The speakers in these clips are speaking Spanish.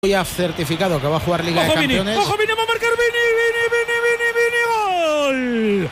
Ya certificado que va a jugar Liga de Campeones. ¡Ojo, Vini! ¡Va a marcar Vini! ¡Gol!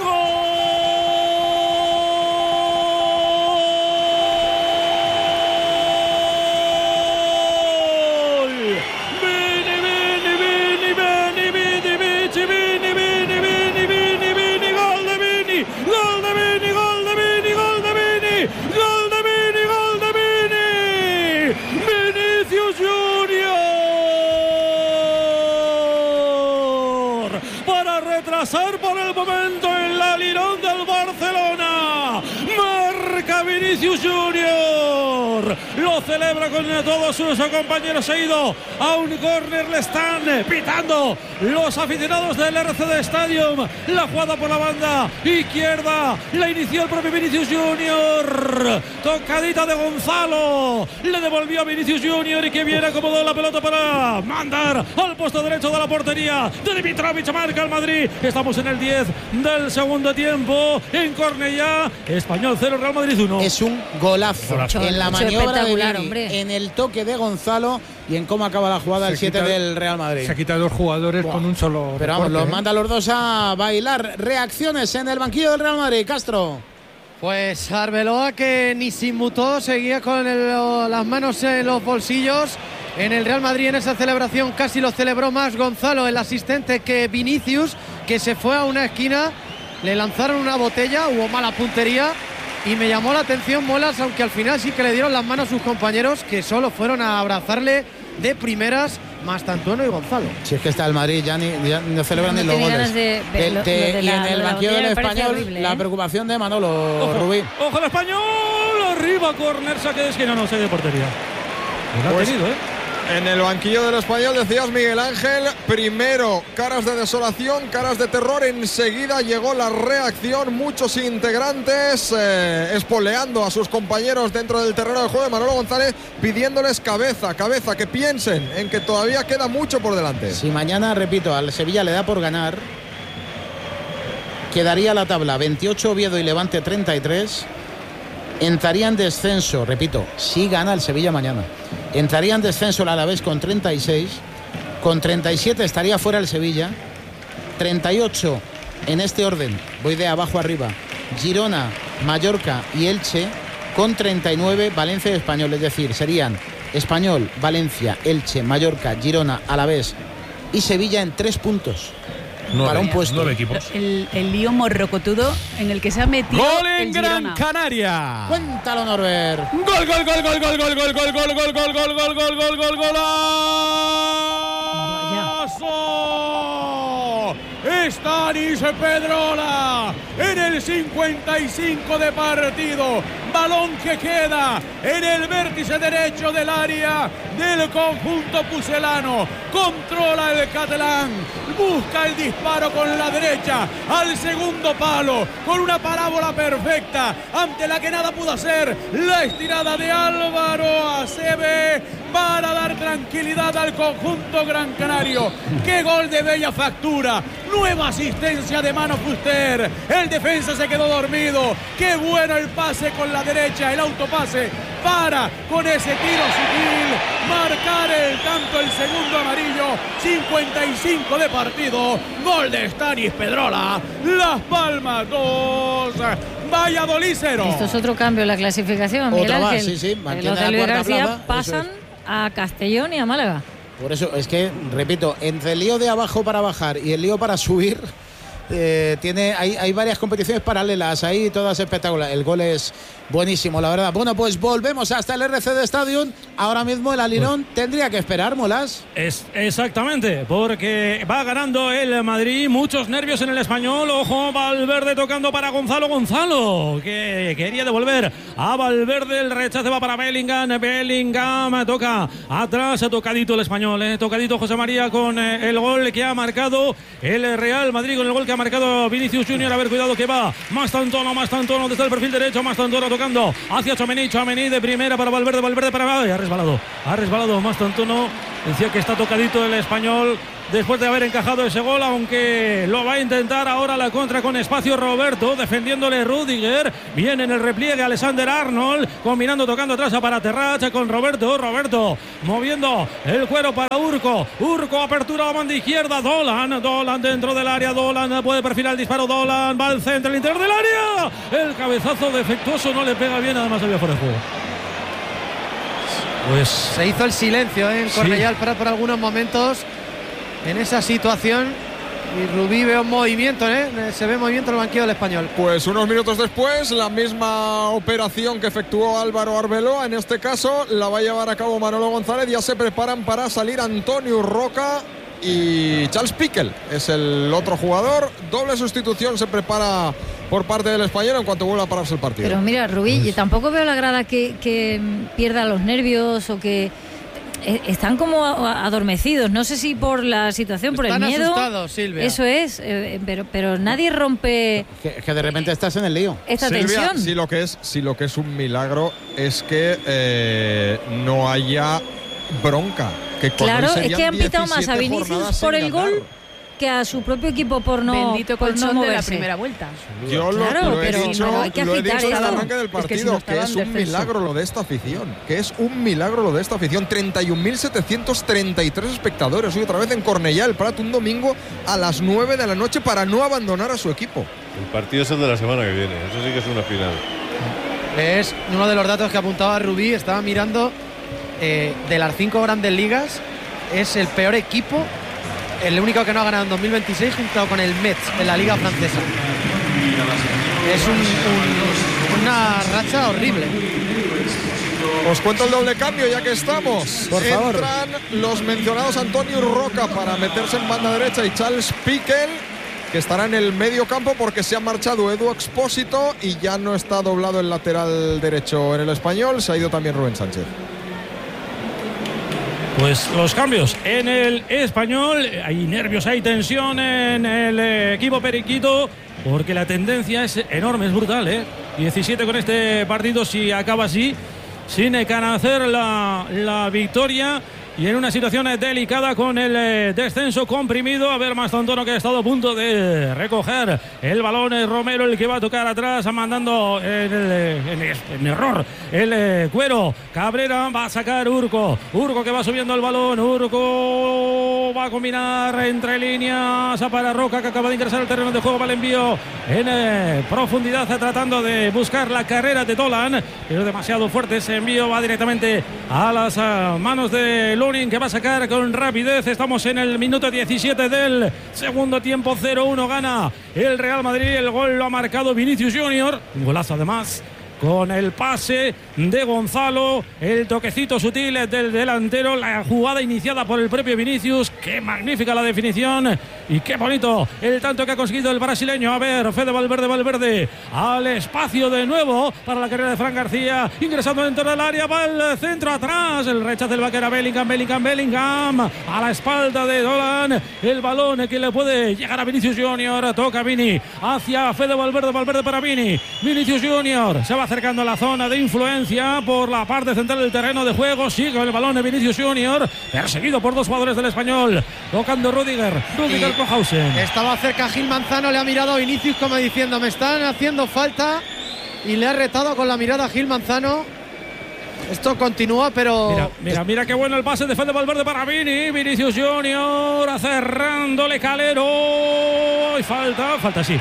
Retrasar por el momento en la Lirón del Barcelona. Marca Vinicius Junior. Lo celebra con todos sus compañeros. Ha ido a un córner. Le están pitando los aficionados del RCD Stadium. La jugada por la banda izquierda la inició el propio Vinicius Junior. Tocadita de Gonzalo. Le devolvió a Vinicius Junior y que viene acomodó la pelota para mandar al puesto derecho de la portería de Dimitrovic. Marca el Madrid. Estamos en el 10 del segundo tiempo. En Cornellá, Español 0, Real Madrid 1. Es un golazo. En la maniobra de Vini, hombre. en el toque de Gonzalo y en cómo acaba la jugada el 7 del Real Madrid. Se ha quitado dos jugadores con un solo. Pero vamos, los manda a los dos a bailar. Reacciones en el banquillo del Real Madrid, Castro. Pues Arbeloa, que ni se inmutó, seguía con las manos en los bolsillos. En el Real Madrid, en esa celebración, casi lo celebró más Gonzalo, el asistente, que Vinicius, que se fue a una esquina. Le lanzaron una botella, hubo mala puntería y me llamó la atención Molas, aunque al final sí que le dieron las manos a sus compañeros, que solo fueron a abrazarle de primeras, Mastantuono y Gonzalo. Si es que está el Madrid, ya no celebran ni los goles. Y en el banquillo del Español, horrible, la preocupación de Manolo Rubí. ¡Ojo el Español! Arriba, córner, saque de esquina, no sé de portería. Lo ha tenido, En el banquillo del Español, decías, Miguel Ángel, primero caras de desolación, caras de terror, enseguida llegó la reacción, muchos integrantes espoleando a sus compañeros dentro del terreno de juego de Manolo González, pidiéndoles cabeza, que piensen en que todavía queda mucho por delante. Si mañana, repito, al Sevilla le da por ganar, quedaría la tabla 28 Oviedo y Levante 33, entraría en descenso, repito, si gana el Sevilla mañana. Entraría en descenso el Alavés con 36, con 37 estaría fuera el Sevilla, 38 en este orden, voy de abajo arriba, Girona, Mallorca y Elche, con 39 Valencia y Español, es decir, serían Español, Valencia, Elche, Mallorca, Girona, Alavés y Sevilla en 3 puntos. 9, para un puesto. 9 equipos. El lío morrocotudo en el que se ha metido. ¡Gol en el Gran Girona! Canaria! Cuéntalo, Norbert. ¡Gol, gol, gol, gol, gol, gol, gol, gol, gol, gol, gol, gol, gol, gol, gol, gol, golazo! Stanis Pedrola en el 55 de partido. Balón que queda en el vértice derecho del área del conjunto pucelano. Controla el catalán. Busca el disparo con la derecha al segundo palo, con una parábola perfecta ante la que nada pudo hacer la estirada de Álvaro Acebe para dar tranquilidad al conjunto gran canario. ¡Qué gol de bella factura! Nueva asistencia de Mano Fuster. El defensa se quedó dormido. ¡Qué bueno el pase con la derecha! El autopase para con ese tiro sutil marcar el tanto, el segundo amarillo. 55 de partido. Gol de Stanis Pedrola. Las Palmas 2, Valladolid 0. Esto es otro cambio en la clasificación, Miguel Otra Ángel. más, sí. Los de Luis García pasan a Castellón y a Málaga. Por eso es que, repito, entre el lío de abajo para bajar y el lío para subir, hay varias competiciones paralelas ahí, todas espectaculares. El gol es buenísimo, la verdad. Bueno, pues volvemos hasta el RCD Stadium. Ahora mismo el Alirón tendría que esperar, Molas. Exactamente, porque va ganando el Madrid. Muchos nervios en el Español. Ojo, Valverde tocando para Gonzalo, que quería devolver a Valverde. El rechace va para Bellingham toca atrás, tocadito el Español, tocadito José María con el gol que ha marcado el Real Madrid, con el gol que ha marcado Vinicius Junior. A ver, cuidado que va Mastantuono desde el perfil derecho. Mastantuono tocando hacia Tchouaméni de primera para Valverde para... Ha resbalado Mastantuono Decía que está tocadito el Español después de haber encajado ese gol, aunque lo va a intentar ahora la contra con espacio Roberto, defendiéndole Rüdiger. Viene en el repliegue Alexander-Arnold, combinando, tocando atrás para Terrach con Roberto moviendo el cuero para Urco, apertura a la banda izquierda, Dolan dentro del área, Dolan puede perfilar el disparo, Dolan va al centro, el interior del área, el cabezazo defectuoso no le pega bien, además había fuera de juego. Pues se hizo el silencio en Cornellà al Prat por algunos momentos en esa situación, y Rubí ve un movimiento, se ve movimiento en el banquillo del Español. Pues unos minutos después, la misma operación que efectuó Álvaro Arbeloa, en este caso la va a llevar a cabo Manolo González. Ya se preparan para salir Antonio Roca y Charles Piquel es el otro jugador. Doble sustitución se prepara por parte del Español en cuanto vuelva a pararse el partido. Pero mira, Rubí, yo tampoco veo la grada que pierda los nervios o que están como adormecidos. No sé si por la situación, por el miedo. Están asustados, Silvia. Eso es, pero nadie rompe. Que de repente estás en el lío. Esta Silvia, tensión. Si lo que es un milagro es que no haya bronca. Que claro, es que han pitado más a Vinicius por el gol que a su propio equipo por no, bendito por no moverse de la primera vuelta. Yo lo he dicho, no, hay que lo he dicho esto. al arranque del partido, es que es un milagro lo de esta afición, 31.733 espectadores hoy otra vez en Cornellà el Prat, un domingo a las 9 de la noche para no abandonar a su equipo. El partido es el de la semana que viene, eso sí que es una final. Es uno de los datos que apuntaba Rubí, estaba mirando, de las 5 grandes ligas, es el peor equipo, el único que no ha ganado en 2026 junto con el Metz en la liga francesa. Es una racha horrible. Os cuento el doble cambio ya que estamos. Por favor. Entran los mencionados Antonio Roca para meterse en banda derecha y Charles Piquel, que estará en el medio campo porque se ha marchado Edu Expósito y ya no está doblado el lateral derecho en el Español. Se ha ido también Rubén Sánchez. Pues los cambios en el Español, hay nervios, hay tensión en el equipo periquito, porque la tendencia es enorme, es brutal, 17 con este partido, si acaba así, sin conocer la victoria. Y en una situación delicada con el descenso comprimido. A ver, Mastontono, que ha estado a punto de recoger el balón. Romero el que va a tocar atrás, mandando en error el cuero. Cabrera va a sacar Urco que va subiendo el balón. Urco va a combinar entre líneas para Roca, que acaba de ingresar al terreno de juego. Va el envío en profundidad, tratando de buscar la carrera de Dolan, pero demasiado fuerte ese envío. Va directamente a las manos de Lunin, que va a sacar con rapidez. Estamos en el minuto 17 del segundo tiempo. 0-1 gana el Real Madrid. El gol lo ha marcado Vinicius Junior, un golazo además, con el pase de Gonzalo, el toquecito sutil del delantero, la jugada iniciada por el propio Vinicius. Qué magnífica la definición y qué bonito el tanto que ha conseguido el brasileño. A ver, Fede Valverde al espacio de nuevo para la carrera de Fran García, ingresando dentro del área, va al centro, atrás, el rechazo del vaquera Bellingham a la espalda de Dolan, el balón que le puede llegar a Vinicius Junior, toca Vini hacia Fede Valverde para Vinicius Junior, se va acercando a la zona de influencia por la parte central del terreno de juego. Sigue el balón de Vinicius Junior, perseguido por dos jugadores del Español, tocando Rüdiger Kohausen. Estaba cerca Gil Manzano, le ha mirado a Vinicius como diciendo: me están haciendo falta, y le ha retado con la mirada a Gil Manzano. Esto continúa, pero mira qué bueno el pase de Fede Valverde para Vinicius Junior, cerrándole Calero, y falta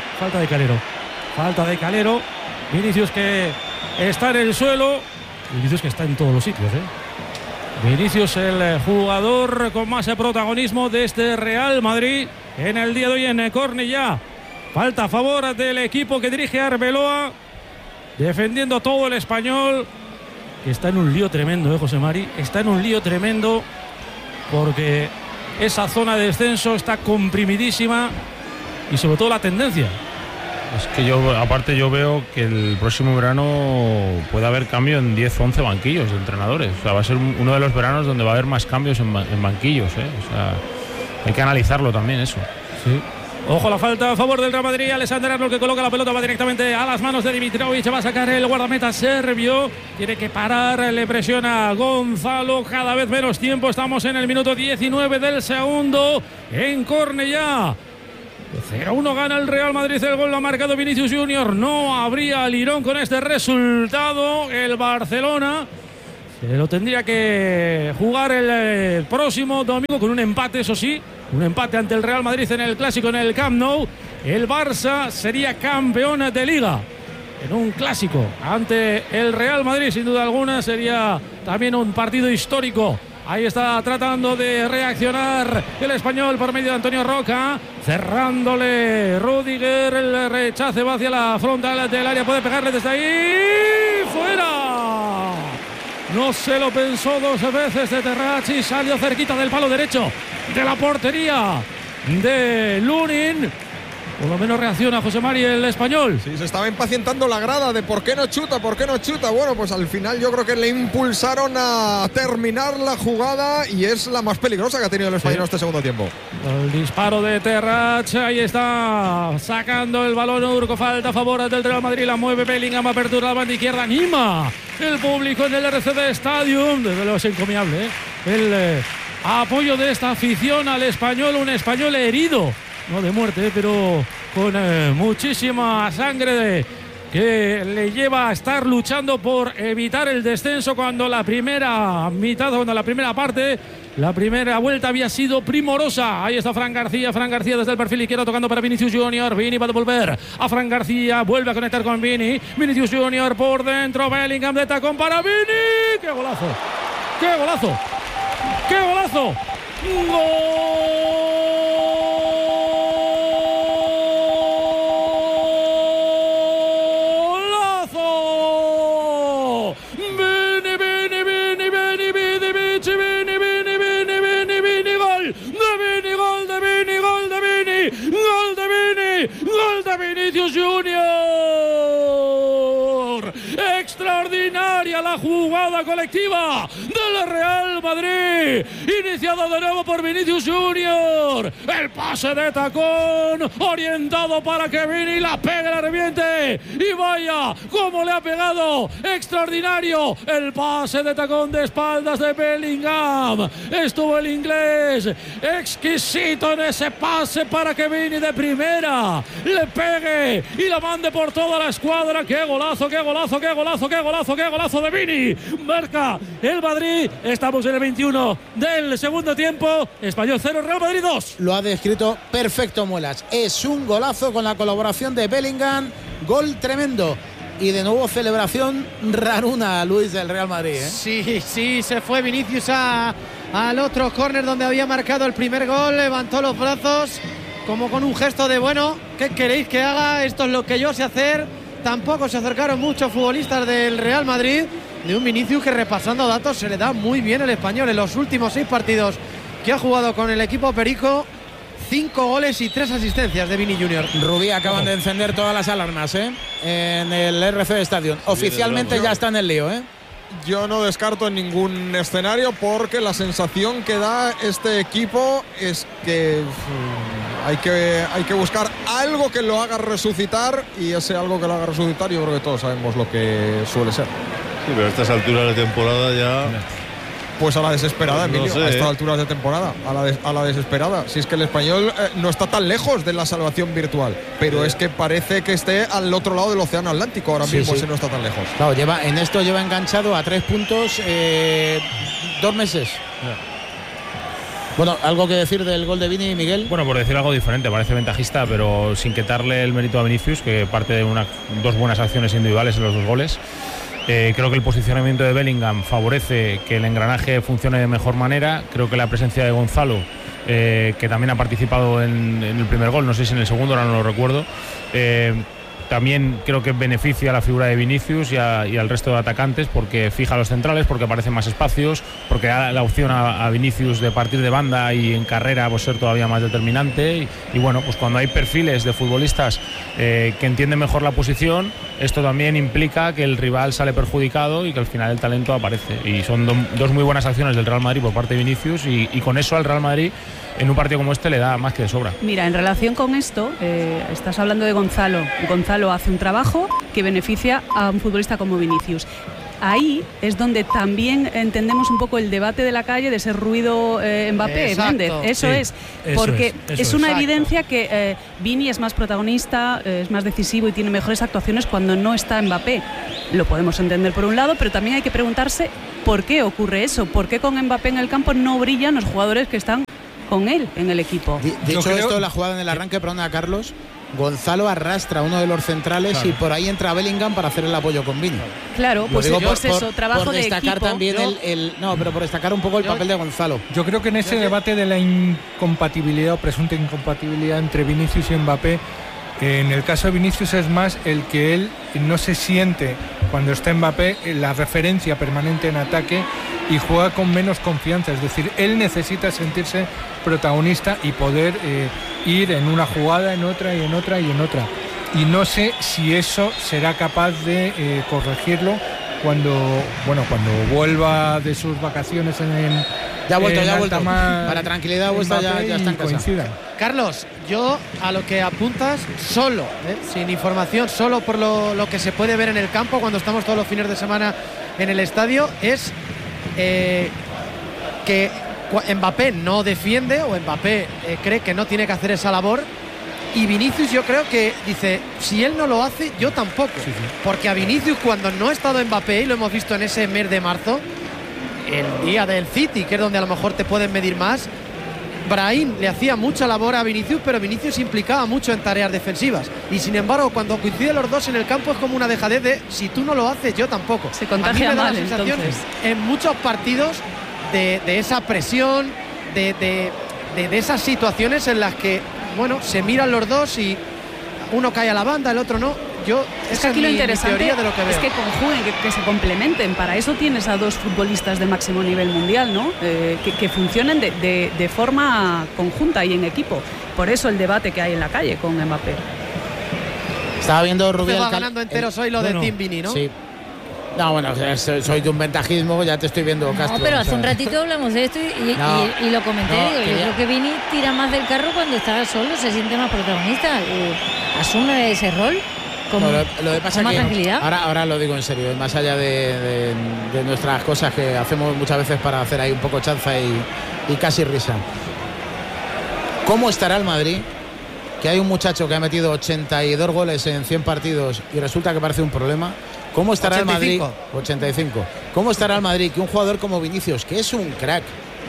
de Calero. Vinicius que está en el suelo, Vinicius que está en todos los sitios, Vinicius, el jugador con más protagonismo de este Real Madrid en el día de hoy en Cornellà. Falta a favor del equipo que dirige Arbeloa, defendiendo todo el Español, que está en un lío tremendo, José Mari, está en un lío tremendo, porque esa zona de descenso está comprimidísima, y sobre todo la tendencia. Es que yo veo que el próximo verano puede haber cambio en 10 o 11 banquillos de entrenadores. O sea, va a ser uno de los veranos donde va a haber más cambios en banquillos, O sea, hay que analizarlo también eso. Sí. Ojo la falta a favor del Real Madrid. Alexander Arnold, que coloca la pelota, va directamente a las manos de Dimitrovic. Va a sacar el guardameta serbio. Tiene que parar, le presiona Gonzalo. Cada vez menos tiempo. Estamos en el minuto 19 del segundo. En Cornellá. 0-1 gana el Real Madrid. El gol lo ha marcado Vinicius Junior. No habría lirón con este resultado. El Barcelona se lo tendría que jugar el próximo domingo con un empate, eso sí. Un empate ante el Real Madrid en el Clásico en el Camp Nou. El Barça sería campeón de Liga en un Clásico ante el Real Madrid. Sin duda alguna sería también un partido histórico. Ahí está tratando de reaccionar el español por medio de Antonio Roca. Cerrándole Rudiger. El rechace va hacia la frontal del área. Puede pegarle desde ahí. ¡Fuera! No se lo pensó dos veces de Terracci. Salió cerquita del palo derecho de la portería de Lunin. Por lo menos reacciona José Mari, el español. Sí, se estaba impacientando la grada de por qué no chuta, por qué no chuta. Bueno, pues al final yo creo que le impulsaron a terminar la jugada y es la más peligrosa que ha tenido el español este segundo tiempo. El disparo de Terrach, ahí está sacando el balón Urco, falta a favor del Real Madrid, la mueve Bellingham, apertura a la banda izquierda, anima el público en el RCD Stadium. Desde luego es encomiable, el apoyo de esta afición al español, un español herido. No de muerte, pero con muchísima sangre que le lleva a estar luchando por evitar el descenso cuando la primera mitad, cuando la primera parte, la primera vuelta había sido primorosa. Ahí está Fran García desde el perfil izquierdo tocando para Vinicius Junior. Vini va a devolver a Fran García, vuelve a conectar con Vini. Vinicius Junior por dentro, Bellingham de tacón para Vini. ¡Qué golazo! ¡Qué golazo! ¡Qué golazo! ¡Gol! ¡Gol de Vinicius Junior! Extraordinaria la jugada colectiva del Real Madrid, iniciada de nuevo por Vinicius Junior. El pase de tacón orientado para que Vini la pegue, la reviente y vaya como le ha pegado. Extraordinario el pase de tacón de espaldas de Bellingham. Estuvo el inglés exquisito en ese pase para que Vini de primera le pegue y la mande por toda la escuadra. ¡Qué golazo, qué golazo, qué golazo, qué golazo, qué golazo de Vini! Marca el Madrid. Estamos en el 21 del segundo tiempo. Español 0, Real Madrid 2. Lo ha descrito perfecto Muelas. Es un golazo con la colaboración de Bellingham. Gol tremendo. Y de nuevo celebración raruna, Luis, del Real Madrid, ¿eh? Sí, se fue Vinicius al otro córner donde había marcado el primer gol. Levantó los brazos como con un gesto de, bueno, ¿qué queréis que haga? Esto es lo que yo sé hacer. Tampoco se acercaron muchos futbolistas del Real Madrid. De un Vinicius que, repasando datos, se le da muy bien el español. En los últimos 6 partidos que ha jugado con el equipo perico, 5 goles y 3 asistencias de Vini Junior. Rubí, acaban de encender todas las alarmas, ¿eh? En el RC Stadium. Oficialmente ya está en el lío, ¿eh? Yo no descarto en ningún escenario porque la sensación que da este equipo es que hay que buscar algo que lo haga resucitar, y ese algo que lo haga resucitar yo creo que todos sabemos lo que suele ser. Sí, pero a estas alturas de temporada ya... Pues a la desesperada, Emilio, no sé, a estas alturas de temporada, a la desesperada. Si es que el español no está tan lejos de la salvación virtual, pero es que parece que esté al otro lado del océano Atlántico ahora mismo, si no está tan lejos. Claro, lleva enganchado a 3 puntos 2 meses. Bueno, ¿algo que decir del gol de Vini, Miguel? Bueno, por decir algo diferente, parece ventajista, pero sin quitarle el mérito a Vinicius, que parte de 2 buenas acciones individuales en los 2 goles. Creo que el posicionamiento de Bellingham favorece que el engranaje funcione de mejor manera. Creo que la presencia de Gonzalo, que también ha participado en el primer gol, no sé si en el segundo, ahora no lo recuerdo, también creo que beneficia a la figura de Vinicius y al resto de atacantes, porque fija a los centrales, porque aparecen más espacios, porque da la opción a Vinicius de partir de banda y en carrera pues ser todavía más determinante. Y bueno, pues cuando hay perfiles de futbolistas que entienden mejor la posición, esto también implica que el rival sale perjudicado y que al final el talento aparece. Y son dos muy buenas acciones del Real Madrid por parte de Vinicius, y con eso al Real Madrid en un partido como este le da más que de sobra. Mira, en relación con esto, estás hablando de Gonzalo. Gonzalo hace un trabajo que beneficia a un futbolista como Vinicius. Ahí es donde también entendemos un poco el debate de la calle de ese ruido Mbappé, Méndez. Eso sí, es, porque es una evidencia que Vini es más protagonista, es más decisivo y tiene mejores actuaciones cuando no está Mbappé. Lo podemos entender por un lado, pero también hay que preguntarse por qué ocurre eso, por qué con Mbappé en el campo no brillan los jugadores que están con él en el equipo. Dicho esto, la jugada en el arranque, perdona, Carlos, Gonzalo arrastra a uno de los centrales, claro, y por ahí entra Bellingham para hacer el apoyo con Vini. Claro, pues eso, trabajo por de destacar equipo. También pero por destacar un poco el papel de Gonzalo. Yo creo que en ese debate de la incompatibilidad o presunta incompatibilidad entre Vinicius y Mbappé, en el caso de Vinicius es más el que él no se siente cuando está Mbappé la referencia permanente en ataque y juega con menos confianza, es decir, él necesita sentirse protagonista y poder ir en una jugada, en otra y en otra y en otra. Y no sé si eso será capaz de corregirlo cuando vuelva de sus vacaciones ya ha vuelto. Para tranquilidad vuestra ya está en casa. Coincidan. Carlos, yo a lo que apuntas solo, sin información, solo por lo que se puede ver en el campo cuando estamos todos los fines de semana en el estadio, es que Mbappé no defiende, o Mbappé cree que no tiene que hacer esa labor, y Vinicius yo creo que dice, si él no lo hace, yo tampoco. Sí. Porque a Vinicius, cuando no ha estado Mbappé, y lo hemos visto en ese mes de marzo, el día del City, que es donde a lo mejor te pueden medir más, Brahim le hacía mucha labor a Vinicius, pero Vinicius implicaba mucho en tareas defensivas. Y sin embargo, cuando coinciden los dos en el campo, es como una dejadez de, si tú no lo haces, yo tampoco. Se contagia mal, entonces. En muchos partidos de esa presión, de esas situaciones en las que, se miran los dos y uno cae a la banda, el otro no. Es que aquí lo interesante teoría de lo que veo. es que conjuguen, que se complementen. Para eso tienes a dos futbolistas de máximo nivel mundial, ¿no? Que funcionen de forma conjunta y en equipo. Por eso el debate que hay en la calle con Mbappé. Estaba viendo Rubial. Va ganando entero soy lo de Team Vini, ¿no? Sí. No, soy de un ventajismo, ya te estoy viendo, Castro. No, pero hace un ratito hablamos de esto y lo comenté. Yo creo que Vini tira más del carro cuando está solo, se siente más protagonista, asume ese rol. Lo que pasa es que tranquilidad. Ahora lo digo en serio, más allá de nuestras cosas que hacemos muchas veces para hacer ahí un poco chanza y casi risa. ¿Cómo estará el Madrid? Que hay un muchacho que ha metido 82 goles en 100 partidos y resulta que parece un problema. ¿Cómo estará 85. El Madrid? 85. ¿Cómo estará el Madrid que un jugador como Vinicius, que es un crack,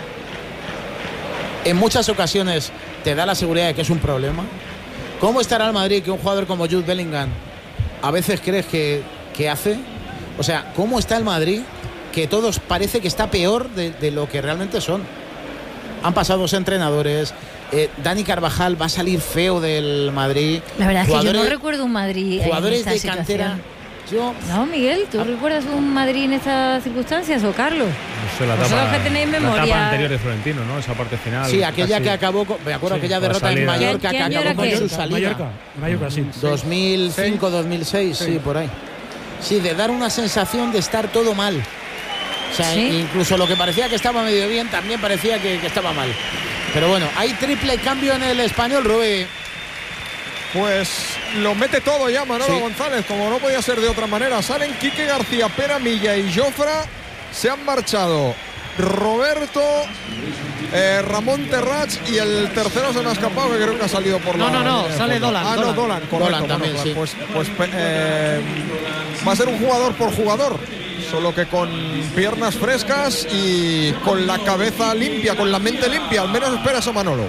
en muchas ocasiones te da la seguridad de que es un problema? ¿Cómo estará el Madrid que un jugador como Jude Bellingham a veces crees que hace? O sea, ¿cómo está el Madrid que todos parece que está peor de lo que realmente son? Han pasado 2 entrenadores. Dani Carvajal va a salir feo del Madrid. La verdad es que yo no recuerdo un Madrid jugadores en esta de cantera. No, Miguel, ¿tú recuerdas un Madrid en estas circunstancias o Carlos? No sé, la etapa, que tenéis memoria. La etapa anterior de Florentino, ¿no? Esa parte final. Sí, aquella casi, que acabó, me acuerdo aquella derrota en Mallorca que acabó con su salida. Mallorca, sí. 2005, 2006, sí, por ahí. Sí, de dar una sensación de estar todo mal. O sea, incluso lo que parecía que estaba medio bien, también parecía que estaba mal. Pero bueno, hay triple cambio en el Español, Rubí. Pues lo mete todo ya Manolo González, como no podía ser de otra manera. Salen Quique García, Pera, Milla y Jofra. Se han marchado Roberto, Ramón Terrach y el tercero se me ha escapado, que creo que ha salido por la... No, sale Dolan. Dolan, correcto. Dolan también, bueno, pues va a ser un jugador por jugador, solo que con piernas frescas y con la cabeza limpia, con la mente limpia. Al menos espera eso Manolo.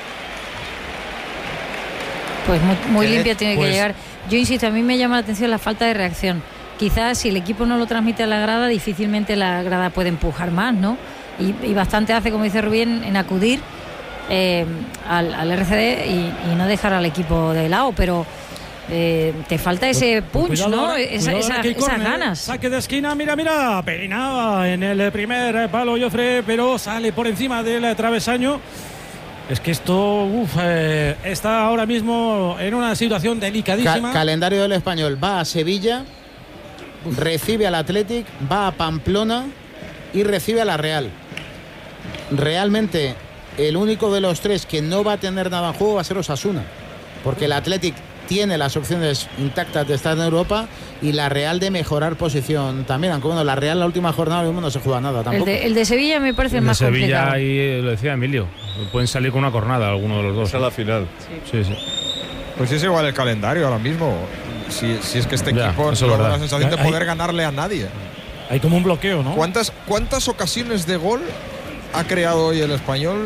Pues muy limpia tiene que llegar. Yo insisto, a mí me llama la atención la falta de reacción. Quizás si el equipo no lo transmite a la grada, difícilmente la grada puede empujar más, ¿no? Y bastante hace, como dice Rubén, en acudir al RCD y no dejar al equipo de lado. Pero te falta ese punch, ¿no? Esas ganas. Saque de esquina, mira, peinaba en el primer palo Jofre, pero sale por encima del travesaño. Es que esto está ahora mismo en una situación delicadísima. Calendario del Español: va a Sevilla, recibe al Athletic, va a Pamplona y recibe a la Real. Realmente el único de los tres que no va a tener nada en juego va a ser Osasuna, porque el Athletic tiene las opciones intactas de estar en Europa y la Real de mejorar posición también, aunque bueno, la Real la última jornada mismo no se juega nada tampoco. El de Sevilla me parece el más complicado. Sevilla, ahí lo decía Emilio, pueden salir con una cornada alguno de los dos. Esa es la final. Sí. Pues es igual el calendario ahora mismo. Si es que este equipo no da la sensación de poder ganarle a nadie. Hay como un bloqueo, ¿no? ¿Cuántas ocasiones de gol ha creado hoy el Español?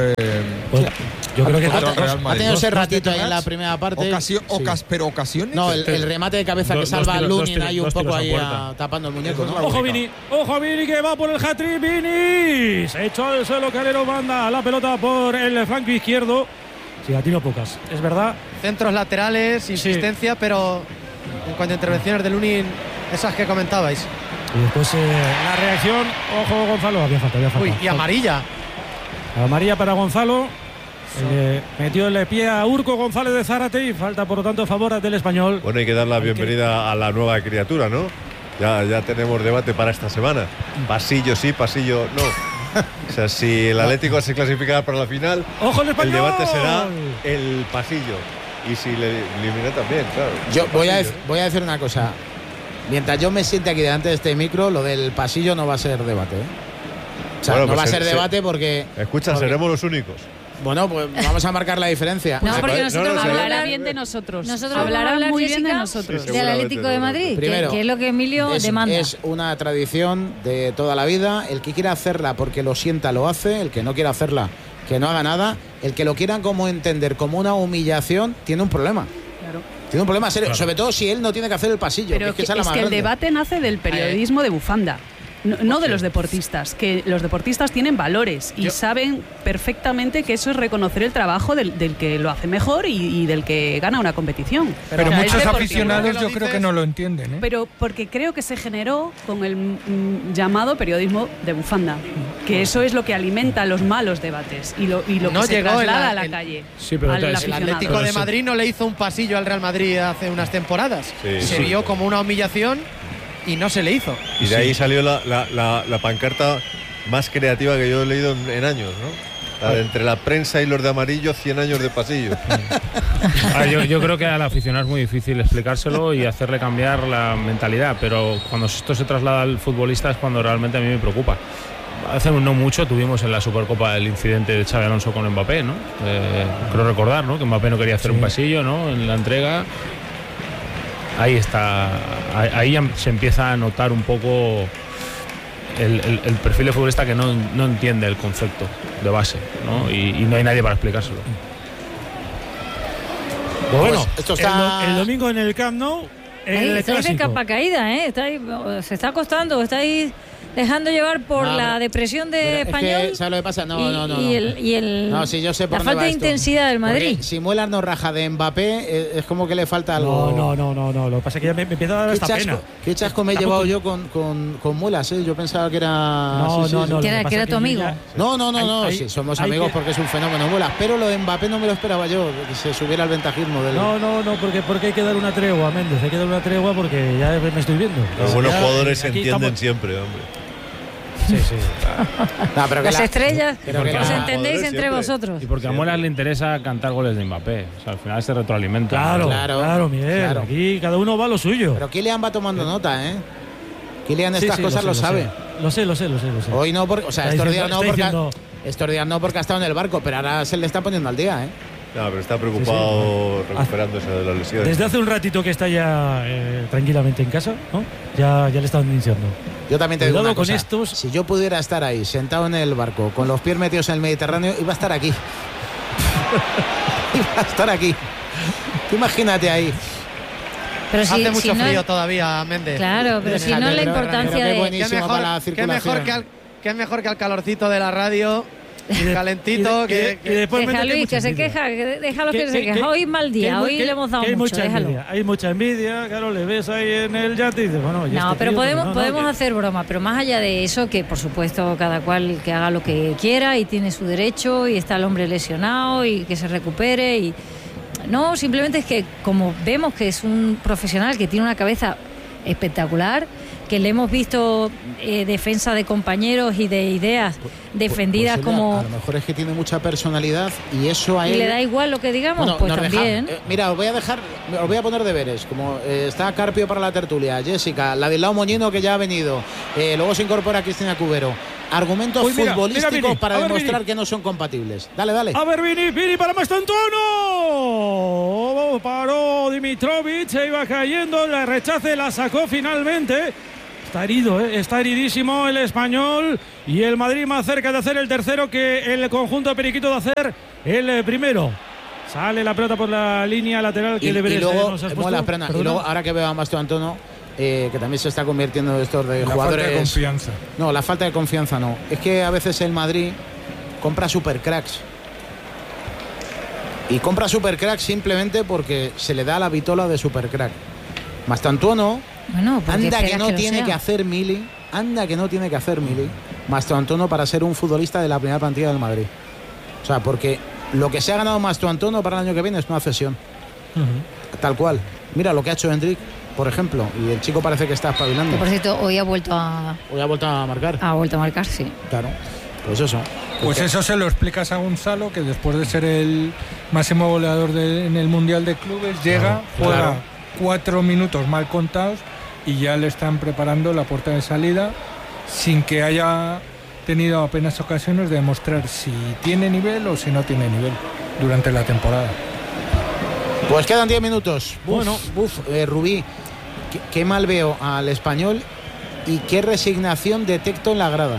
Yo creo que ha tenido ese ratito ahí en la primera parte. Pero ocasiones. No, el remate de cabeza que salva a Lunin ahí un poco ahí tapando el muñeco, ¿no? Ojo Vini que va por el hat-trick. Vini se echó al suelo, Calero manda la pelota por el flanco izquierdo. Sí, ha tenido pocas, es verdad. Centros laterales, insistencia, pero en cuanto a intervenciones de Lunin, esas que comentabais. Y después la reacción, ojo Gonzalo, había falta. Uy, y amarilla. Amarilla para Gonzalo. Metió el pie a Urco González de Zárate y falta por lo tanto a favor del Español. Bueno, hay que dar la bienvenida a la nueva criatura, ¿no? Ya tenemos debate para esta semana. Pasillo sí, pasillo no. O sea, si el Atlético se clasifica para la final, ¡ojo el Español! El debate será el pasillo. Y si le elimina también, claro. Yo voy a decir una cosa. Mientras yo me siente aquí delante de este micro, lo del pasillo no va a ser debate, ¿eh? O sea, no va a ser debate porque... Escucha, seremos los únicos. Bueno, pues vamos a marcar la diferencia. No, porque nosotros hablará bien de nosotros. Hablará muy bien de nosotros. Del Atlético de Madrid, primero, que es lo que Emilio demanda. Es una tradición de toda la vida. El que quiera hacerla porque lo sienta, lo hace. El que no quiera hacerla, que no haga nada. El que lo quieran como entender como una humillación, tiene un problema. Claro. Tiene un problema serio, sobre todo si él no tiene que hacer el pasillo. Pero que es que el debate nace del periodismo de bufanda. No de los deportistas, que los deportistas tienen valores y saben perfectamente que eso es reconocer el trabajo del que lo hace mejor y del que gana una competición. Pero muchos aficionados yo creo que no lo entienden, ¿eh? Pero porque creo que se generó con el llamado periodismo de bufanda, que eso es lo que alimenta los malos debates y lo que se traslada a la calle. Sí, pero el Atlético de Madrid no le hizo un pasillo al Real Madrid hace unas temporadas. Se vio como una humillación y no se le hizo. Y de ahí salió la pancarta más creativa que yo he leído en años, ¿no? La de entre la prensa y los de amarillo, 100 años de pasillo. Yo creo que al aficionado es muy difícil explicárselo y hacerle cambiar la mentalidad, pero cuando esto se traslada al futbolista es cuando realmente a mí me preocupa. Hace no mucho tuvimos en la Supercopa el incidente de Xabi Alonso con Mbappé, ¿no? Creo recordar, ¿no? Que Mbappé no quería hacer un pasillo, ¿no? En la entrega. Ahí está, ahí se empieza a notar un poco el perfil de futbolista que no entiende el concepto de base, ¿no? Y no hay nadie para explicárselo. Bueno, esto está... el domingo en el Camp Nou, estáis de capa caída, ¿eh? Se está costando, estáis dejando llevar por la depresión de Español. ¿Sabes lo que pasa? No, sí, yo sé por la falta de intensidad del Madrid. Porque si Muelas no raja de Mbappé, es como que le falta algo. No. Lo que pasa es que ya me empieza a dar esta pena. ¿Qué chasco me he llevado yo con Muelas? Yo pensaba que era. No. Que era tu amigo. No. Sí, somos amigos porque es un fenómeno Muelas. Pero lo de Mbappé no me lo esperaba yo, que se subiera al ventajismo del. No, porque hay que dar una tregua, Méndez. Hay que dar una tregua porque ya me estoy viendo. Los buenos jugadores se entienden siempre, hombre. Sí. No, pero las estrellas os entendéis entre siempre. vosotros. Y porque a Muelas le interesa cantar goles de Mbappé. O sea, al final se retroalimenta. Claro, Miguel. Claro. Aquí cada uno va a lo suyo. Pero Kylian va tomando nota, ¿eh? Kylian estas cosas lo sabe. Lo sé. Hoy no, porque, o sea, estos días no porque ha estado en el barco, pero ahora se le está poniendo al día, ¿eh? No, pero está preocupado recuperándose de la lesión. Desde hace un ratito que está ya tranquilamente en casa, ¿no? Ya le están iniciando. Yo también te digo una con cosa. estos. Si yo pudiera estar ahí, sentado en el barco, con los pies metidos en el Mediterráneo, iba a estar aquí. Iba a estar aquí. Tú imagínate ahí. Pero hace mucho frío todavía, Méndez. Claro, pero si no la importancia de... Qué buenísimo para la circulación. Qué mejor que al calorcito de la radio calentito. Y después deja Luis, que se queja, déjalo que se queja. Hoy mal día, hoy le hemos dado mucho, déjalo. Hay mucha envidia, claro, le ves ahí en el yate y dices, bueno, no, pero podemos hacer broma, pero más allá de eso, que por supuesto cada cual que haga lo que quiera y tiene su derecho, y está el hombre lesionado y que se recupere, y no, simplemente es que como vemos que es un profesional que tiene una cabeza espectacular, que le hemos visto defensa de compañeros y de ideas defendidas pues como... A lo mejor es que tiene mucha personalidad y eso a él... ¿Y le da igual lo que digamos? Bueno, pues también. Mira, os voy a poner deberes, como está Carpio para la tertulia, Jessica, la del lado Moñino que ya ha venido, luego se incorpora Cristina Cubero. Argumentos futbolísticos Vini, para demostrar que no son compatibles. Dale. A ver, Vini para Mastantuono. Paró Dimitrovic, se iba cayendo, la rechace, la sacó finalmente. Está herido, está heridísimo el español, y el Madrid más cerca de hacer el tercero que el conjunto de Periquito de hacer el primero. Sale la pelota por la línea lateral que le y luego, ahora que veo a Mastantuono, que también se está convirtiendo en estos de jugadores. Falta de confianza. No, la falta de confianza no. Es que a veces el Madrid compra supercracks. Y compra supercracks simplemente porque se le da la vitola de supercrack. Mastantuono, anda que no tiene que hacer mili. Mastantuono para ser un futbolista de la primera plantilla del Madrid. O sea, porque lo que se ha ganado Mastantuono para el año que viene es una cesión. Tal cual. Mira lo que ha hecho Hendrik, por ejemplo, y el chico parece que está espabilando. Por cierto, hoy ha vuelto a marcar. Ha vuelto a marcar, sí. Claro, pues eso. Pues eso se lo explicas a Gonzalo, que después de ser el máximo goleador en el Mundial de Clubes, juega 4 minutos mal contados y ya le están preparando la puerta de salida sin que haya tenido apenas ocasiones de demostrar si tiene nivel o si no tiene nivel durante la temporada. Pues quedan 10 minutos. Rubí, qué mal veo al Español y qué resignación detecto en la grada.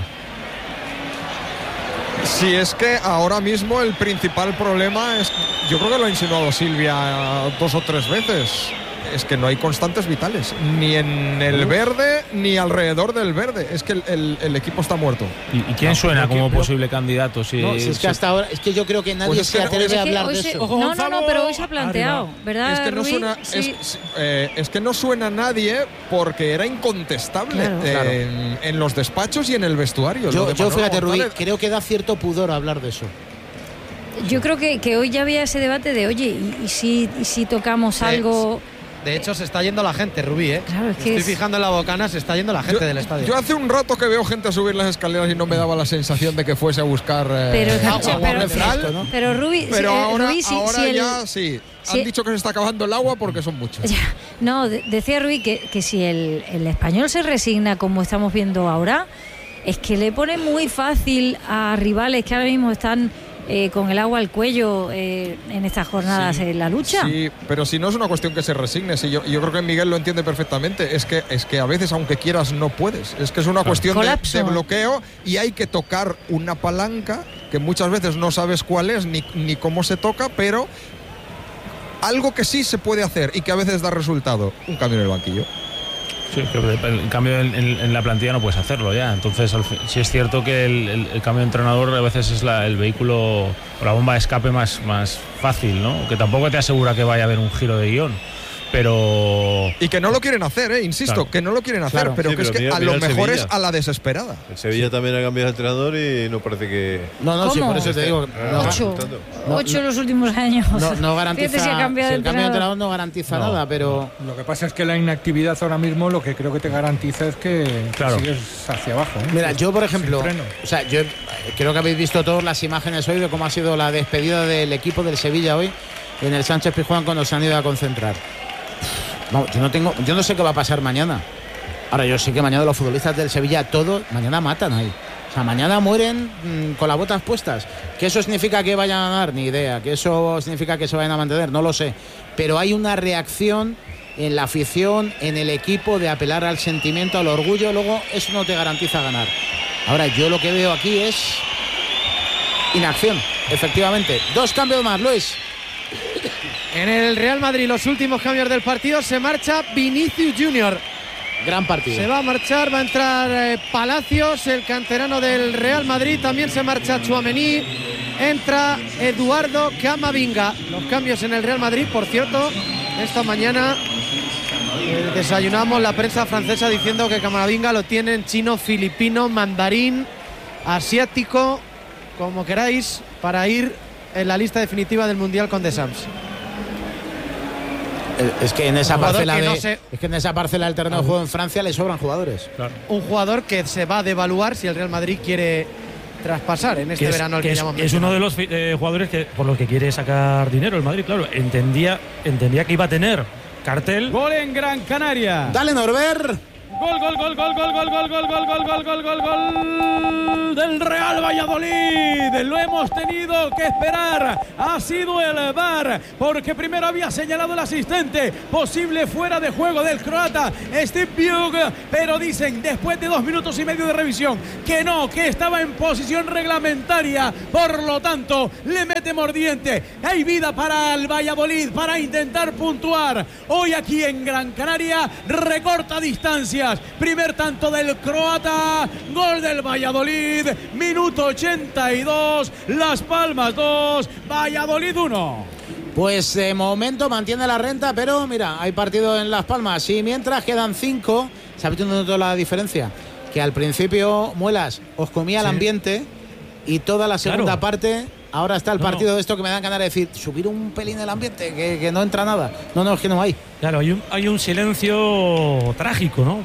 Si es que ahora mismo el principal problema es, yo creo que lo ha insinuado Silvia 2 o 3 veces, es que no hay constantes vitales, ni en el verde ni alrededor del verde. Es que el equipo está muerto. ¿Y quién suena como posible candidato? Si es que hasta ahora, es que yo creo que nadie se atreve a hablar de eso. No, pero hoy se ha planteado, ¿verdad? Es que no suena, es que no suena nadie porque era incontestable en los despachos y en el vestuario. Yo fíjate, Rubí, creo que da cierto pudor hablar de eso. Yo creo que hoy ya había ese debate de, oye, ¿y si tocamos algo? De hecho, se está yendo la gente, Rubí, ¿eh? Claro, estoy fijando en la bocana, se está yendo la gente del estadio. Yo hace un rato que veo gente a subir las escaleras y no me daba la sensación de que fuese a buscar pero Rubí, ahora ya han dicho que se está acabando el agua porque son muchos. No, decía Rubí que si el español se resigna como estamos viendo ahora, es que le pone muy fácil a rivales que ahora mismo están con el agua al cuello en estas jornadas en la lucha. Sí, pero si no es una cuestión que se resigne, yo creo que Miguel lo entiende perfectamente, es que a veces aunque quieras no puedes, es que es una cuestión de bloqueo y hay que tocar una palanca que muchas veces no sabes cuál es ni cómo se toca, pero algo que sí se puede hacer y que a veces da resultado, un cambio en el banquillo. Sí, pero en cambio en la plantilla no puedes hacerlo ya. Entonces, sí es cierto que el cambio de entrenador a veces es el vehículo o la bomba de escape más fácil, ¿no? Que tampoco te asegura que vaya a haber un giro de guión. Pero... Y que no lo quieren hacer, insisto, que no lo quieren hacer, pero que es que a lo mejor es a la desesperada. El Sevilla también ha cambiado de entrenador y no parece que... No, sí, por eso te digo... 8 en los últimos años. No garantiza... Si el cambio de entrenador no garantiza nada, pero... Lo que pasa es que la inactividad ahora mismo lo que creo que te garantiza es que sigues hacia abajo. Mira, yo por ejemplo... O sea, yo creo que habéis visto todas las imágenes hoy de cómo ha sido la despedida del equipo del Sevilla hoy en el Sánchez Pizjuán cuando se han ido a concentrar. No, yo no sé qué va a pasar mañana. Ahora yo sé que mañana los futbolistas del Sevilla todos mañana matan ahí. O sea, mañana mueren con las botas puestas. ¿Que eso significa que vayan a ganar? Ni idea. ¿Que eso significa que se vayan a mantener? No lo sé. Pero hay una reacción en la afición, en el equipo, de apelar al sentimiento, al orgullo. Luego eso no te garantiza ganar. Ahora yo lo que veo aquí es inacción, efectivamente. 2 cambios más, Luis. En el Real Madrid, los últimos cambios del partido, se marcha Vinicius Junior. Gran partido. Se va a marchar, va a entrar Palacios, el canterano del Real Madrid. También se marcha Tchouaméni. Entra Eduardo Camavinga. Los cambios en el Real Madrid, por cierto, esta mañana desayunamos la prensa francesa diciendo que Camavinga lo tiene en chino, filipino, mandarín, asiático, como queráis, para ir en la lista definitiva del Mundial con Deschamps. Es que en esa parcela del terreno de juego en Francia le sobran jugadores. Claro. Un jugador que se va a devaluar si el Real Madrid quiere traspasar en este verano al que llamamos. Es uno de los jugadores que por los que quiere sacar dinero el Madrid, claro. Entendía que iba a tener cartel. Gol en Gran Canaria. Dale, Norbert. Gol del Real Valladolid. Lo hemos tenido que esperar. Ha sido el VAR, porque primero había señalado el asistente posible fuera de juego del croata Steve Pugh, pero dicen después de 2 minutos y medio de revisión que no, que estaba en posición reglamentaria. Por lo tanto, le mete mordiente. Hay vida para el Valladolid para intentar puntuar. Hoy aquí en Gran Canaria recorta distancias. Primer tanto del croata, gol del Valladolid, minuto 82, Las Palmas 2, Valladolid 1. Pues de momento mantiene la renta, pero mira, hay partido en Las Palmas y mientras quedan 5, ¿sabes toda la diferencia? Que al principio, Muelas, os comía el ambiente y toda la segunda parte... Ahora está el partido de esto que me dan ganas de decir, subir un pelín el ambiente, que no entra nada. No, es que no hay. Claro, hay un silencio trágico, ¿no?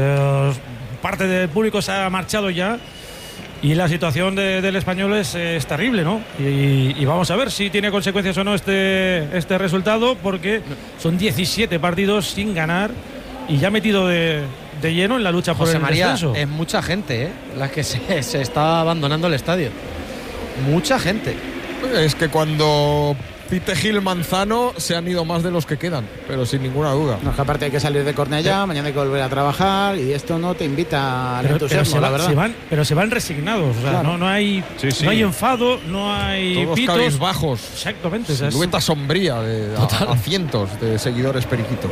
Parte del público se ha marchado ya y la situación del Español es terrible, ¿no? Y vamos a ver si tiene consecuencias o no este resultado, porque son 17 partidos sin ganar y ya metido de lleno en la lucha por el descenso. Es mucha gente, la que se está abandonando el estadio. Mucha gente. Es que cuando pite Gil Manzano se han ido más de los que quedan, pero sin ninguna duda. No, es que aparte hay que salir de Cornellá, mañana hay que volver a trabajar y esto no te invita al entusiasmo, la verdad. Pero se van resignados, o sea, claro. no hay enfado, no hay todos pitos. cabizbajos. Exactamente. Silueta sombría a cientos de seguidores periquitos.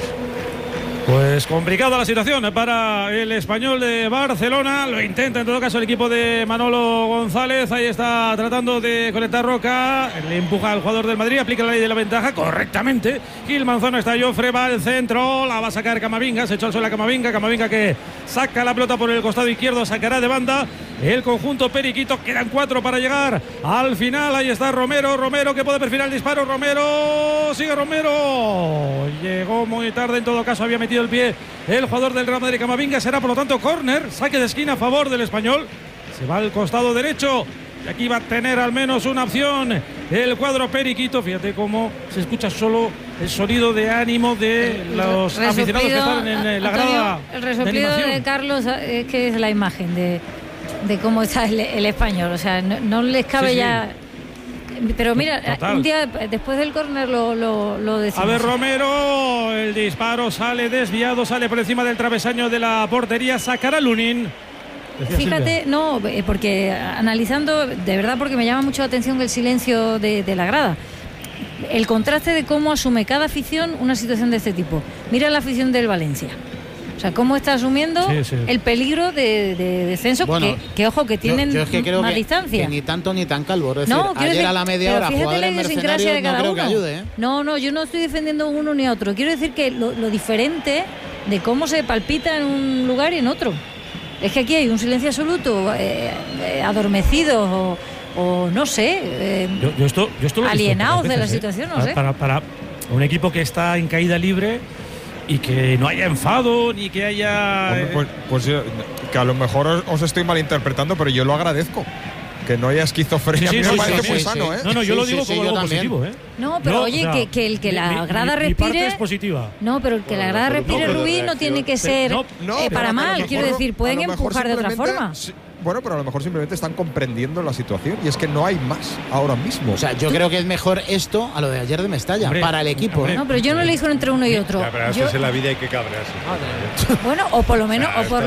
Pues complicada la situación para el Español de Barcelona. Lo intenta en todo caso el equipo de Manolo González. Ahí está tratando de conectar Roca. Le empuja al jugador del Madrid. Aplica la ley de la ventaja correctamente. Gil Manzano está Jofre, va al centro. La va a sacar Camavinga. Se echó al suelo a Camavinga. Camavinga que saca la pelota por el costado izquierdo. Sacará de banda el conjunto periquito. Quedan 4 para llegar al final. Ahí está Romero. Romero que puede perfilar el disparo. Romero. Sigue Romero. Llegó muy tarde. En todo caso había metido el pie el jugador del Real Madrid. Camavinga. Será por lo tanto córner, saque de esquina a favor del Español. Se va al costado derecho y aquí va a tener al menos una opción el cuadro periquito. Fíjate cómo se escucha solo el sonido de ánimo de los aficionados que están en la grada. El resoplido de Carlos es que es la imagen de cómo está el Español, o sea, no les cabe ya. Pero mira, total. Un día después del córner lo decimos. A ver, Romero, el disparo sale desviado, sale por encima del travesaño de la portería, sacará Lunin. Fíjate, no, porque analizando, de verdad, porque me llama mucho la atención el silencio de la grada. El contraste de cómo asume cada afición una situación de este tipo. Mira la afición del Valencia. O sea, cómo está asumiendo el peligro de descenso, bueno, que ojo, que tienen más distancia. Que ni tanto ni tan calvo. Es decir, ayer a la media hora jugadores mercenarios no creo que ayude, ¿eh? No, yo no estoy defendiendo uno ni otro. Quiero decir que lo diferente de cómo se palpita en un lugar y en otro. Es que aquí hay un silencio absoluto, adormecidos o no sé, yo esto lo alienados veces, de la situación, no sé. Para un equipo que está en caída libre y que no haya enfado ni que haya... Hombre, pues que a lo mejor os estoy malinterpretando, pero yo lo agradezco. Que no haya esquizofrenia, a mí me parece muy sano, ¿eh? No, yo lo digo como algo positivo, ¿eh? No, pero oye, o sea, que el que la grada respire... Mi parte es positiva. No, pero el que la grada respire, Rubí, no tiene que ser para mal. Quiero decir, pueden empujar de otra forma. Bueno, pero a lo mejor simplemente están comprendiendo la situación y es que no hay más ahora mismo. O sea, yo creo que es mejor esto a lo de ayer de Mestalla, para el equipo. No, pero yo no le digo entre uno y otro. Pero eso es en la vida, hay que cabrearse. Bueno, o por lo menos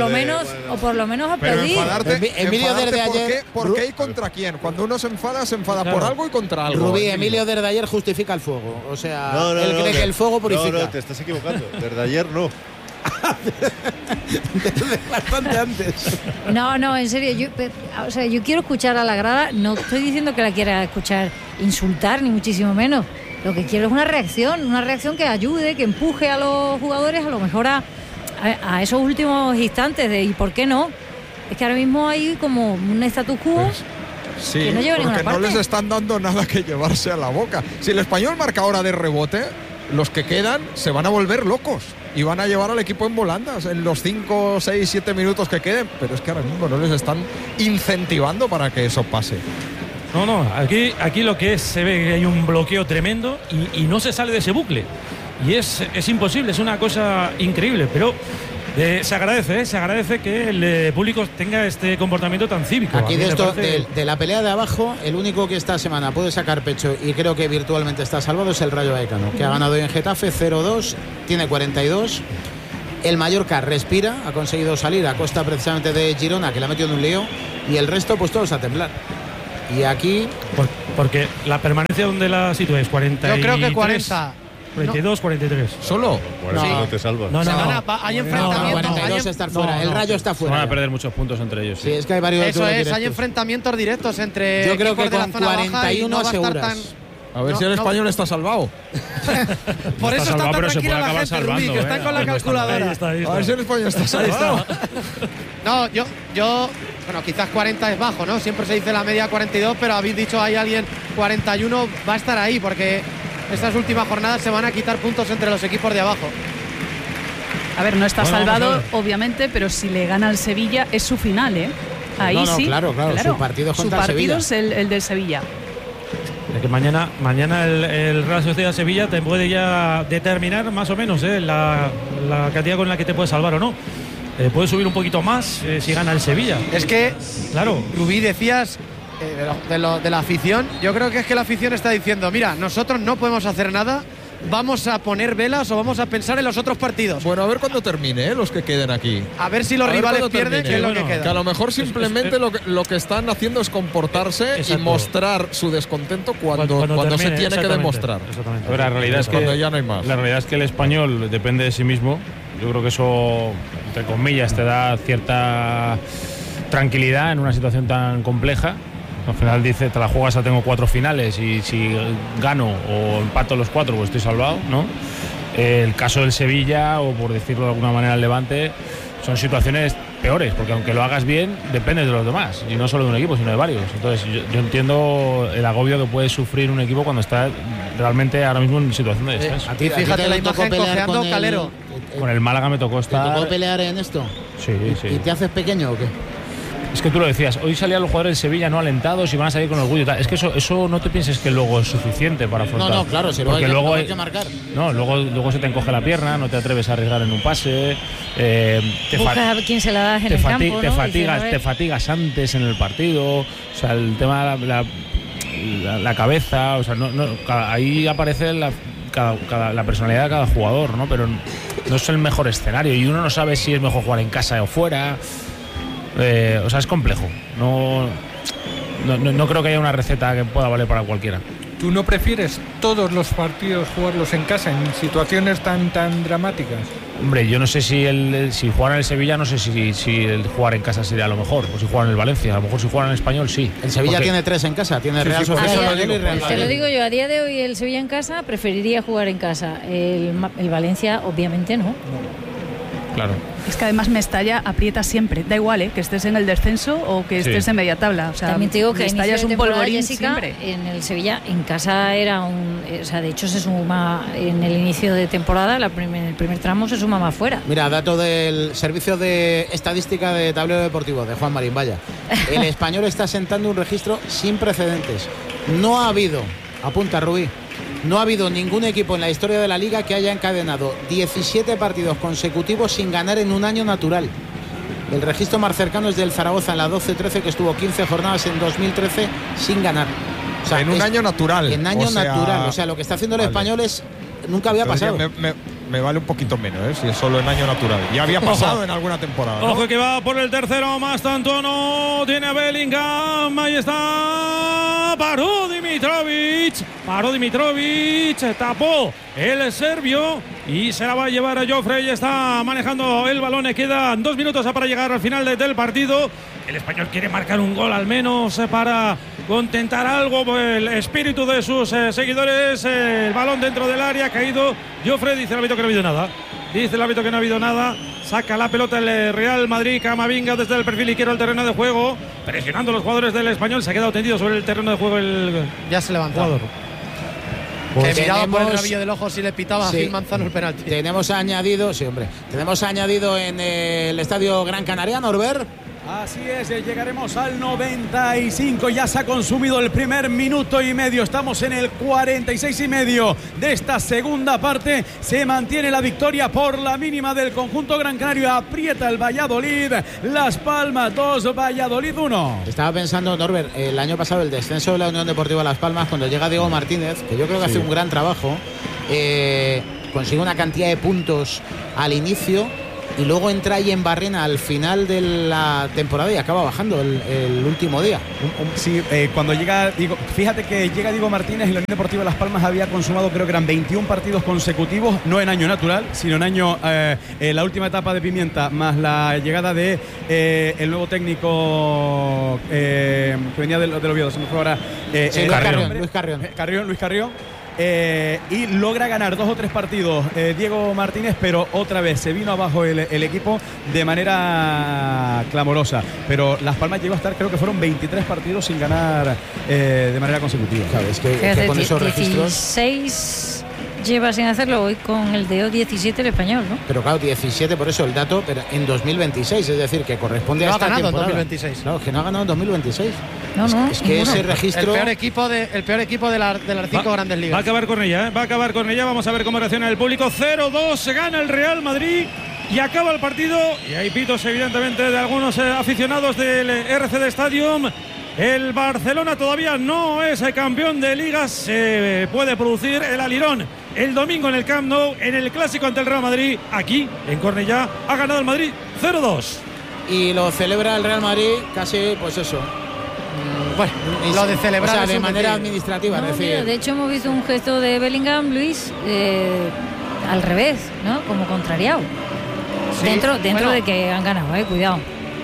aplaudir. Emilio desde ayer. ¿Por qué y contra quién? Cuando uno se enfada por algo y contra algo. Rubí, Emilio desde ayer justifica el fuego. O sea, él cree que el fuego purifica. No, te estás equivocando. Desde ayer no. desde bastante antes. No, en serio, yo quiero escuchar a la grada, no estoy diciendo que la quiera escuchar insultar, ni muchísimo menos. Lo que quiero es una reacción que ayude, que empuje a los jugadores a lo mejor a esos últimos instantes de ¿y por qué no? Es que ahora mismo hay como un status quo. Sí, que no lleva a ninguna porque no parte. les están dando nada que llevarse a la boca. Si el Español marca ahora de rebote, los que quedan se van a volver locos y van a llevar al equipo en volandas en los 5, 6, 7 minutos que queden. Pero es que ahora mismo no les están incentivando para que eso pase. No, aquí lo que es, se ve que hay un bloqueo tremendo y no se sale de ese bucle. Y es imposible, es una cosa increíble, pero se agradece que el público tenga este comportamiento tan cívico. Aquí de la pelea de abajo, el único que esta semana puede sacar pecho y creo que virtualmente está salvado es el Rayo Vallecano, que ha ganado hoy en Getafe 0-2, tiene 42. El Mallorca respira, ha conseguido salir a costa precisamente de Girona, que le ha metido en un lío, y el resto pues todos a temblar. Y aquí... Porque la permanencia donde la sitúes, 43... Yo creo que 40... 42, 43. ¿Solo? Bueno, sí. No te salvas. No. Hay enfrentamientos. 42 estar fuera. El Rayo está fuera. Van a perder muchos puntos entre ellos. Sí, es que hay varios. Eso es, hay enfrentamientos directos entre. Yo creo que con 41 aseguras. A ver si el Español está salvado. Por eso está tan tranquila la gente, salvando, Rubí, que está con la calculadora. Ahí está. A ver si el Español está salvado. No, yo bueno, quizás 40 es bajo, ¿no? Siempre se dice la media 42, pero habéis dicho hay alguien 41, va a estar ahí porque estas últimas jornadas se van a quitar puntos entre los equipos de abajo. A ver, no está salvado, obviamente, pero si le gana al Sevilla es su final, ¿eh? Ahí sí. Claro. Su partido es contra el Sevilla. Su partido es el del Sevilla. De que mañana el Real Sociedad Sevilla te puede ya determinar más o menos la cantidad con la que te puedes salvar o no. Puede subir un poquito más si gana el Sevilla. Es que, claro, Rubí, decías de la afición. Yo creo que es que la afición está diciendo, mira, nosotros no podemos hacer nada, vamos a poner velas o vamos a pensar en los otros partidos. Bueno, a ver cuándo termine, los que queden aquí. A ver si los rivales pierden, que es lo que queda. Que a lo mejor simplemente lo que están haciendo es comportarse y mostrar su descontento cuando termine, se tiene que demostrar. Pero la realidad es que ya no hay más. La realidad es que el Español depende de sí mismo. Yo creo que eso, entre comillas, te da cierta tranquilidad en una situación tan compleja. Al final dice, te la juegas, tengo 4 finales y si gano o empato los 4, pues estoy salvado, ¿no? El caso del Sevilla, o por decirlo de alguna manera el Levante, son situaciones peores, porque aunque lo hagas bien, depende de los demás, y no solo de un equipo, sino de varios. Entonces yo entiendo el agobio que puede sufrir un equipo cuando está realmente ahora mismo en situación de descenso. A ti, fíjate la imagen cojeando Calero. Con el Málaga me tocó estar... ¿Te tocó pelear en esto? Sí. ¿Y te haces pequeño o qué? Es que tú lo decías, hoy salían los jugadores del Sevilla no alentados y van a salir con orgullo. Es que eso no te pienses que luego es suficiente para afrontar. No, claro, si luego hay que marcar. No, luego se te encoge la pierna, no te atreves a arriesgar en un pase. Buscas a quién se la das en el campo, ¿no? Te fatigas antes en el partido. O sea, el tema de la cabeza, o sea, ahí aparece la personalidad de cada jugador, ¿no? Pero no es el mejor escenario y uno no sabe si es mejor jugar en casa o fuera. O sea, es complejo. No creo que haya una receta que pueda valer para cualquiera. ¿Tú no prefieres todos los partidos jugarlos en casa en situaciones tan dramáticas? Hombre, yo no sé si jugar en el Sevilla, no sé si el jugar en casa sería lo mejor, o si jugar en el Valencia. A lo mejor si jugar en el Español, sí. El Sevilla tiene 3 en casa, tiene Real Sociedad y Real Madrid. Te lo digo yo, a día de hoy el Sevilla en casa preferiría jugar en casa. El Valencia, obviamente, no. Claro. Es que además Mestalla aprieta siempre, da igual, que estés en el descenso o que estés en media tabla. O sea, también te digo que Mestalla es un polvorín Jessica, siempre. en el Sevilla en casa era o sea, de hecho se suma en el inicio de temporada, en el primer tramo se suma más fuera. Mira, dato del servicio de estadística de Tablero Deportivo de Juan Marín, vaya. El Español está sentando un registro sin precedentes. No ha habido, apunta Rubí, no ha habido ningún equipo en la historia de la Liga que haya encadenado 17 partidos consecutivos sin ganar en un año natural. El registro más cercano es del Zaragoza en la 12-13, que estuvo 15 jornadas en 2013 sin ganar. O sea, en un año natural. En año natural. O sea, lo que está haciendo el Español es... Nunca había pasado. Me vale un poquito menos, si es solo en año natural. Ya había pasado en alguna temporada, ¿no? Ojo que va por el tercero, más tanto no tiene a Bellingham. Ahí está. Paró Dimitrovic, tapó el serbio y se la va a llevar a Joffrey. Está manejando el balón. Quedan 2 minutos para llegar al final del partido. El español quiere marcar un gol al menos para contentar algo el espíritu de sus seguidores. El balón dentro del área, ha caído Joffrey. Dice el árbitro que no ha habido nada. Dice el árbitro que no ha habido nada. Saca la pelota el Real Madrid. Camavinga desde el perfil izquierdo al terreno de juego, presionando a los jugadores del español. Se ha quedado tendido sobre el terreno de juego el ya se levantó. Jugador. Que miraba por el rabillo del ojo si le pitaba a Gil Manzano el penalti. Tenemos añadido en el estadio Gran Canaria, Norbert. Así es, llegaremos al 95. Ya se ha consumido el primer minuto y medio. Estamos en el 46 y medio de esta segunda parte. Se mantiene la victoria por la mínima del conjunto gran canario. Aprieta el Valladolid. Las Palmas 2, Valladolid 1. Estaba pensando, Norbert, el año pasado el descenso de la Unión Deportiva Las Palmas, cuando llega Diego Martínez, que yo creo que hace un gran trabajo, consigue una cantidad de puntos al inicio y luego entra ahí en Barrena al final de la temporada y acaba bajando el último día. Sí, cuando llega, fíjate que llega Diego Martínez y la Unión Deportiva Las Palmas había consumado, creo que eran 21 partidos consecutivos, no en año natural, sino en año la última etapa de Pimienta, más la llegada de el nuevo técnico que venía del Oviedo, se me fue ahora. Luis Carrión. Y logra ganar 2 o 3 partidos Diego Martínez, pero otra vez se vino abajo el equipo de manera clamorosa. Pero Las Palmas llegó a estar, creo que fueron 23 partidos sin ganar de manera consecutiva. ¿Sabes? Que con esos registros 16 lleva sin hacerlo, hoy con el de 17 el español, ¿no? Pero claro, 17, por eso el dato, pero en 2026, es decir, que corresponde a esta temporada. No ha ganado en 2026. Claro, que no ha ganado en 2026. No, es que ese registro... El peor equipo de las 5 grandes ligas. Va a acabar con ella, va a acabar con ella. Vamos a ver cómo reacciona el público. 0-2, se gana el Real Madrid y acaba el partido. Y hay pitos, evidentemente, de algunos aficionados del RCD Stadium. El Barcelona todavía no es el campeón de ligas. Se puede producir el alirón el domingo en el Camp Nou, en el clásico ante el Real Madrid. Aquí, en Cornellá, ha ganado el Madrid 0-2. Y lo celebra el Real Madrid casi, pues eso. Bueno, lo de celebrar, o sea, de manera administrativa. No, es decir, mira, de hecho hemos visto un gesto de Bellingham, Luis, al revés, ¿no? Como contrariado. Sí, dentro bueno, de que han ganado, cuidado.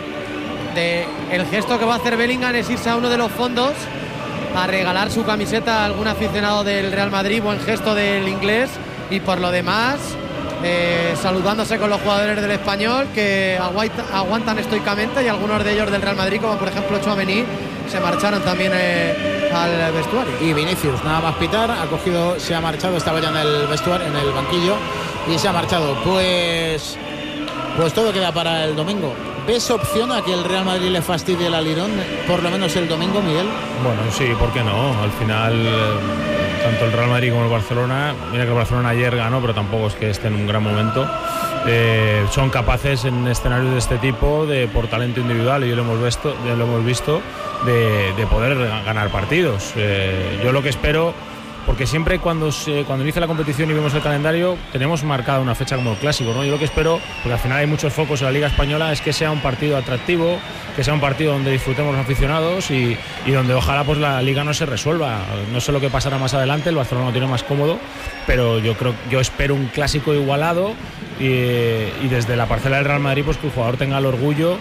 El gesto que va a hacer Bellingham es irse a uno de los fondos a regalar su camiseta a algún aficionado del Real Madrid. Buen gesto del inglés. Y por lo demás, saludándose con los jugadores del Español, que aguantan estoicamente, y algunos de ellos del Real Madrid, como por ejemplo Tchouaméni, se marcharon también al vestuario. Y Vinicius, nada más pitar, se ha marchado, estaba ya en el vestuario, en el banquillo, y se ha marchado. Pues todo queda para el domingo. ¿Ves opción a que el Real Madrid le fastidie el alirón, por lo menos el domingo, Miguel? Bueno, sí, ¿por qué no? Al final, tanto el Real Madrid como el Barcelona, mira que el Barcelona ayer ganó, pero tampoco es que esté en un gran momento, son capaces en escenarios de este tipo, por talento individual, y lo hemos visto, de poder ganar partidos. Yo lo que espero, porque siempre cuando inicia la competición y vemos el calendario tenemos marcada una fecha como el clásico, ¿no? Yo lo que espero, porque al final hay muchos focos en la Liga Española, es que sea un partido atractivo, que sea un partido donde disfrutemos los aficionados y donde ojalá pues la Liga no se resuelva. No sé lo que pasará más adelante, el Barcelona lo tiene más cómodo, pero yo espero un clásico igualado y desde la parcela del Real Madrid pues que el jugador tenga el orgullo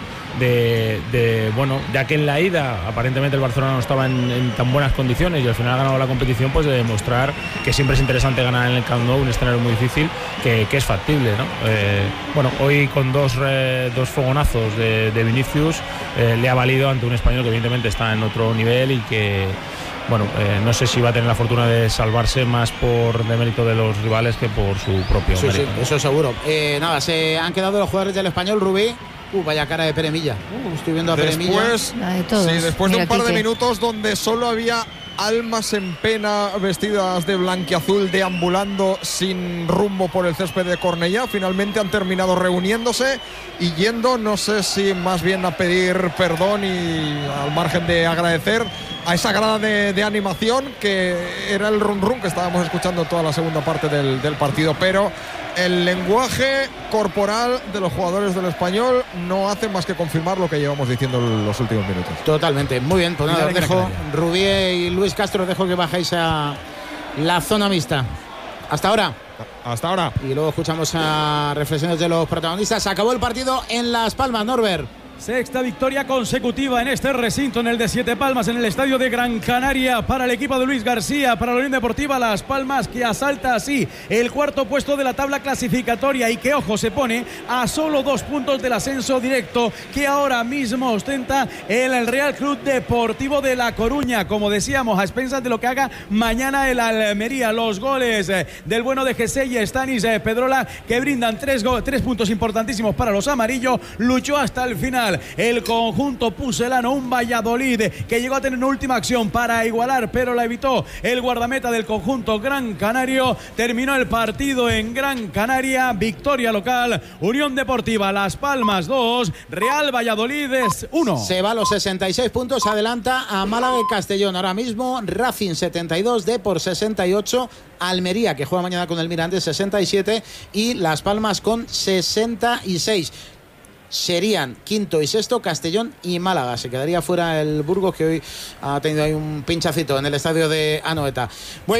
bueno, ya que en la ida aparentemente el Barcelona no estaba en tan buenas condiciones y al final ha ganado la competición, pues de demostrar que siempre es interesante ganar en el Camp Nou, un escenario muy difícil, que es factible, ¿no? Bueno, hoy con dos fogonazos de Vinicius le ha valido ante un español que evidentemente está en otro nivel y que bueno, no sé si va a tener la fortuna de salvarse más por demérito de los rivales que por su propio mérito. Sí, eso seguro. Nada, se han quedado los jugadores del Español, Rubí. Vaya cara de Pere Milla. Estoy viendo a Pere Milla. Después de un par de minutos donde solo había almas en pena vestidas de blanquiazul deambulando sin rumbo por el césped de Cornellá, finalmente han terminado reuniéndose y yendo, no sé si más bien a pedir perdón y al margen de agradecer a esa grada de animación que era el run run que estábamos escuchando toda la segunda parte del partido, pero el lenguaje corporal de los jugadores del Español no hace más que confirmar lo que llevamos diciendo en los últimos minutos. Totalmente, muy bien, pues nada, os dejo, Rubí y Luis Castro, dejo que bajáis a la zona mixta. Hasta ahora. Hasta ahora. Y luego escuchamos a reflexiones de los protagonistas. Acabó el partido en Las Palmas, Norbert. Sexta victoria consecutiva en este recinto, en el de Siete Palmas, en el estadio de Gran Canaria, para el equipo de Luis García, para la Unión Deportiva Las Palmas, que asalta así el cuarto puesto de la tabla clasificatoria y que, ojo, se pone a solo 2 puntos del ascenso directo que ahora mismo ostenta el Real Club Deportivo de La Coruña, como decíamos, a expensas de lo que haga mañana el Almería. Los goles del bueno de Gesell y Stanis Pedrola, que brindan 3 puntos importantísimos para los amarillos. Luchó hasta el final el conjunto pucelano, un Valladolid que llegó a tener una última acción para igualar, pero la evitó el guardameta del conjunto gran canario. Terminó el partido en Gran Canaria, victoria local, Unión Deportiva Las Palmas 2, Real Valladolid 1. Se va a los 66 puntos, adelanta a Málaga y Castellón. Ahora mismo Racing 72, Depor 68, Almería, que juega mañana con el Mirandés, 67 y Las Palmas con 66. Serían quinto y sexto Castellón y Málaga. Se quedaría fuera el Burgos, que hoy ha tenido ahí un pinchacito en el estadio de Anoeta.